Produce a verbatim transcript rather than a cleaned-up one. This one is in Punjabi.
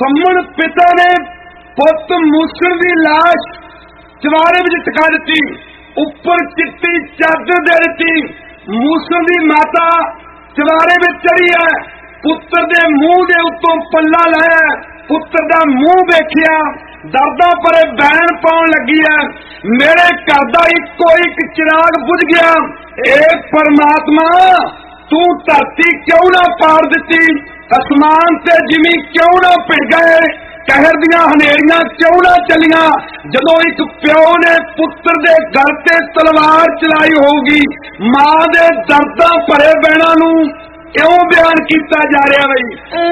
ਖੰਮਣ ਪਿਤਾ ਨੇ ਪੁੱਤ ਮੂਸਣ ਦੀ ਲਾਸ਼ ਚਵਾਰੇ ਵਿੱਚ ਟਿਕਾ ਦਿੱਤੀ, ਉੱਪਰ ਚਿੱਟੀ ਚਾਦਰ ਦੇ ਦਿੱਤੀ। ਮੂਸਣ ਦੀ ਮਾਤਾ ਚਵਾਰੇ ਵਿੱਚ ਚੜੀ ਹੈ, ਪੁੱਤਰ ਦੇ ਮੂੰਹ ਦੇ ਉੱਤੋਂ ਪੱਲਾ ਲਾਇਆ, ਪੁੱਤਰ ਦਾ ਮੂੰਹ ਵੇਖਿਆ, ਦਰਦਾਂ ਭਰੇ ਬੈਣ ਪਾਉਣ ਲੱਗੀ ਹੈ। ਮੇਰੇ ਘਰ ਦਾ ਇੱਕੋ ਇੱਕ ਚਿਰਾਗ ਬੁਝ ਗਿਆ। ਏ ਪਰਮਾਤਮਾ, ਤੂੰ ਧਰਤੀ ਕਿਉਂ ਨਾ ਪਾੜ ਦਿੱਤੀ, ਅਸਮਾਨ ਤੇ ਜ਼ਮੀਨ ਕਿਉਂ ਨਾ ਭਿੜ ਗਏ, ਕਹਿਰ ਦੀਆਂ ਹਨੇਰੀਆਂ ਕਿਉਂ ਨਾ ਚੱਲੀਆਂ। ਜਦੋਂ ਇੱਕ ਪਿਓ ਨੇ ਪੁੱਤਰ ਦੇ ਗਲ ਤੇ ਤਲਵਾਰ ਚਲਾਈ ਹੋਊਗੀ, ਮਾਂ ਦੇ ਦਰਦਾਂ ਭਰੇ ਬੈਣਾਂ ਨੂੰ ਕਿਉਂ ਬਿਆਨ ਕੀਤਾ ਜਾ ਰਿਹਾ ਬਈ।